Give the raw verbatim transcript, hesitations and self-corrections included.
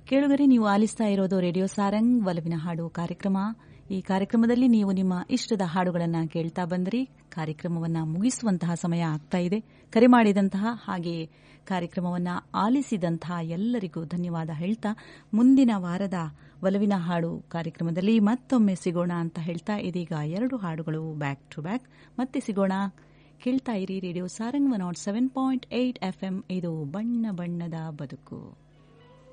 ಕೇಳುಗರೆ, ನೀವು ಆಲಿಸ್ತಾ ಇರೋದು ರೇಡಿಯೋ ಸಾರಂಗ್ ಒಲವಿನ ಹಾಡು ಕಾರ್ಯಕ್ರಮ. ಈ ಕಾರ್ಯಕ್ರಮದಲ್ಲಿ ನೀವು ನಿಮ್ಮ ಇಷ್ಟದ ಹಾಡುಗಳನ್ನು ಕೇಳ್ತಾ ಬಂದ್ರಿ. ಕಾರ್ಯಕ್ರಮವನ್ನು ಮುಗಿಸುವಂತಹ ಸಮಯ ಆಗ್ತಾ ಇದೆ. ಕರೆ ಮಾಡಿದಂತಹ ಹಾಗೆಯೇ ಕಾರ್ಯಕ್ರಮವನ್ನು ಆಲಿಸಿದಂತಹ ಎಲ್ಲರಿಗೂ ಧನ್ಯವಾದ ಹೇಳ್ತಾ, ಮುಂದಿನ ವಾರದ ಒಲವಿನ ಹಾಡು ಕಾರ್ಯಕ್ರಮದಲ್ಲಿ ಮತ್ತೊಮ್ಮೆ ಸಿಗೋಣ ಅಂತ ಹೇಳ್ತಾ, ಇದೀಗ ಎರಡು ಹಾಡುಗಳು ಬ್ಯಾಕ್ ಟು ಬ್ಯಾಕ್. ಮತ್ತೆ ಸಿಗೋಣ. ಕೇಳ್ತಾ ಇರಿ radio Sarang one not seven point eight FM. ಇದು ಬಣ್ಣ ಬಣ್ಣದ ಬದುಕು.